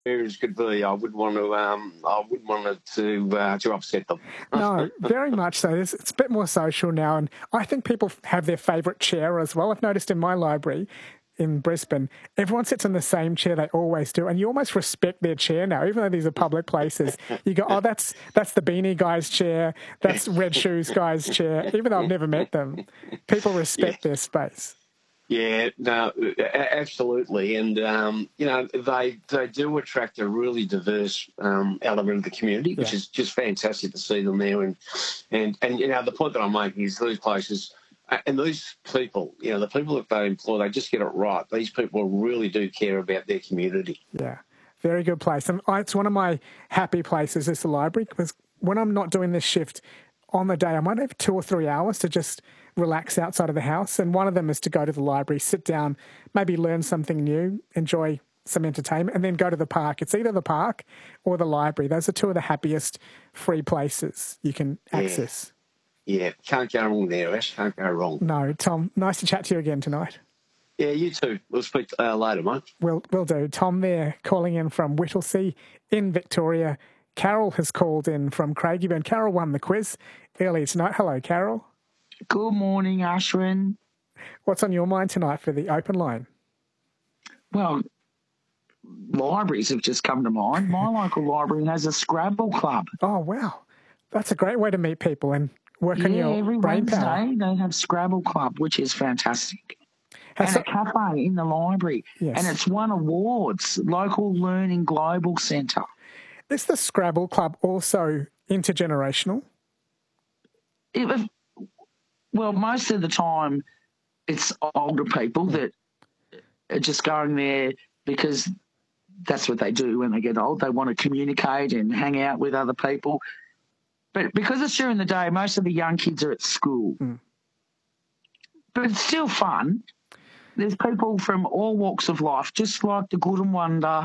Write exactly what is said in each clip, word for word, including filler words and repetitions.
It's good for you. I wouldn't want to. Um, I wouldn't want it to uh, to upset them. No, very much so. It's, it's a bit more social now, and I think people have their favourite chair as well. I've noticed in my library in Brisbane, everyone sits in the same chair they always do, and you almost respect their chair now, even though these are public places. You go, oh, that's that's the beanie guy's chair, that's Red Shoes guy's chair, even though I've never met them. People respect Yeah. their space. Yeah, no, a- absolutely, and um, you know they they do attract a really diverse um, element of the community, which Yeah. is just fantastic to see them there. And and and you know the point that I'm making is these places uh, and these people, you know, the people that they employ, they just get it right. These people really do care about their community. Yeah, very good place. And I, it's one of my happy places is the library, because when I'm not doing this shift on the day, I might have two or three hours to just relax outside of the house. And one of them is to go to the library, sit down, maybe learn something new, enjoy some entertainment, and then go to the park. It's either the park or the library. Those are two of the happiest free places you can Yeah. access. Yeah, can't go wrong there, Ash. Can't go wrong. No, Tom, nice to chat to you again tonight. Yeah, you too. We'll speak uh, later, mate. Will will do. Tom there calling in from Whittlesea in Victoria. Carol has called in from Craigieburn. Carol won the quiz earlier tonight. Hello, Carol. Good morning, Ashwin. What's on your mind tonight for the open line? Well, libraries have just come to mind. My local library has a Scrabble club. Oh, wow. That's a great way to meet people and work on Yeah, your every brain power. Wednesday they have Scrabble club, which is fantastic. Has and so- a cafe in the library. Yes. And it's won awards, Local Learning Global Centre. Is the Scrabble Club also intergenerational? It was, well, most of the time it's older people that are just going there because that's what they do when they get old. They want to communicate and hang out with other people. But because it's during the day, most of the young kids are at school. Mm. But it's still fun. There's people from all walks of life, just like the Good and Wonder.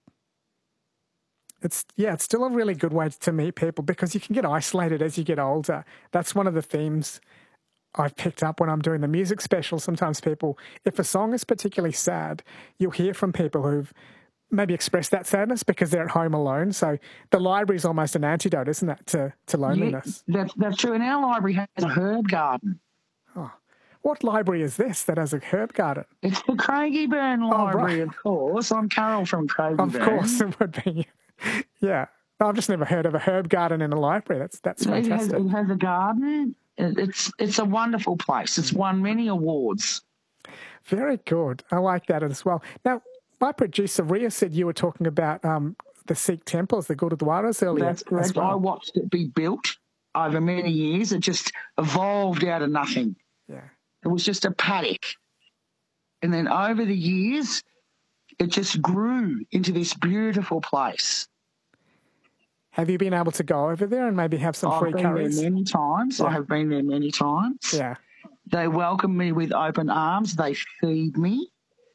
It's yeah, it's still a really good way to meet people because you can get isolated as you get older. That's one of the themes I've picked up when I'm doing the music special. Sometimes people, if a song is particularly sad, you'll hear from people who've maybe expressed that sadness because they're at home alone. So the library is almost an antidote, isn't it, to, to loneliness? Yeah, that's, that's true. And our library has a herb garden. Oh. What library is this that has a herb garden? It's the Craigieburn Library, right. of course. I'm Carol from Craigieburn. Of course it would be. Yeah. I've just never heard of a herb garden in a library. That's that's It has, fantastic. it has a garden. It- It's it's a wonderful place. It's won many awards. Very good. I like that as well. Now, my producer, Ria, said you were talking about um, the Sikh temples, the Gurdwaras earlier. That's correct. as well. I watched it be built over many years. It just evolved out of nothing. Yeah. It was just a paddock. And then over the years, it just grew into this beautiful place. Have you been able to go over there and maybe have some I've free been curries? there many times. Yeah. I have been there many times. Yeah. They welcome me with open arms. They feed me.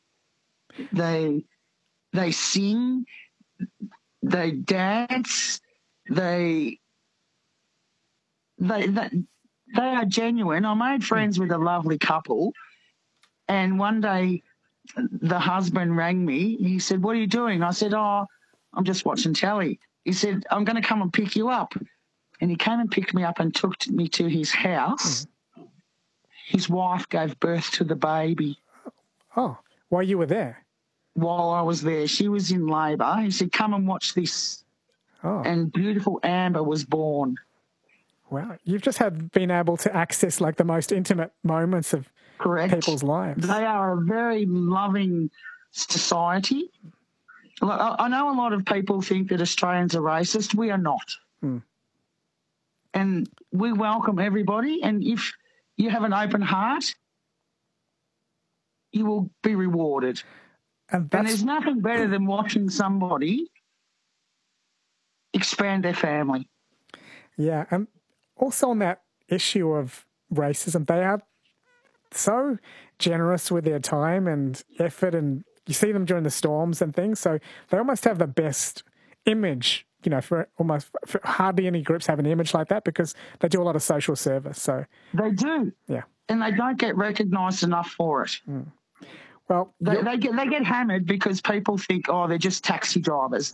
They they sing. They dance. They they they, they are genuine. I made friends with a lovely couple, and one day the husband rang me. He said, "What are you doing?" I said, "Oh, I'm just watching telly." He said, "I'm going to come and pick you up." And he came and picked me up and took me to his house. Mm. His wife gave birth to the baby. Oh, while you were there? While I was there. She was in labour. He said, "Come and watch this." Oh. And beautiful Amber was born. Wow. You've just had been able to access like the most intimate moments of Correct. people's lives. They are a very loving society. I know a lot of people think that Australians are racist. We are not. Hmm. And we welcome everybody. And if you have an open heart, you will be rewarded. And, and there's nothing better than watching somebody expand their family. Yeah. And also on that issue of racism, they are so generous with their time and effort, and you see them during the storms and things. So they almost have the best image, you know, for almost for hardly any groups have an image like that because they do a lot of social service. So they do. Yeah. And they don't get recognised enough for it. Mm. Well, they, they get they get hammered because people think, oh, they're just taxi drivers.